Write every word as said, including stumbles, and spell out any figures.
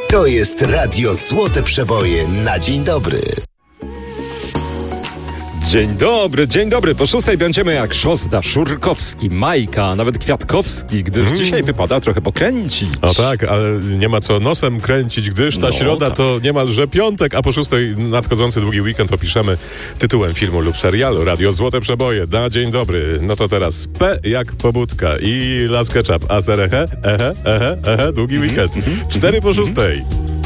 To jest Radio Złote Przeboje na dzień dobry. Dzień dobry, dzień dobry. Po szóstej będziemy jak Szozda, Szurkowski, Majka, nawet Kwiatkowski, gdyż mm. dzisiaj wypada trochę pokręcić. O tak, ale nie ma co nosem kręcić, gdyż ta no, środa tak. to niemalże piątek, a po szóstej nadchodzący długi weekend opiszemy tytułem filmu lub serialu Radio Złote Przeboje na dzień dobry. No to teraz P jak pobudka i Las Ketchup, a serehe, ehe, ehe, ehe, długi weekend. Cztery po szóstej.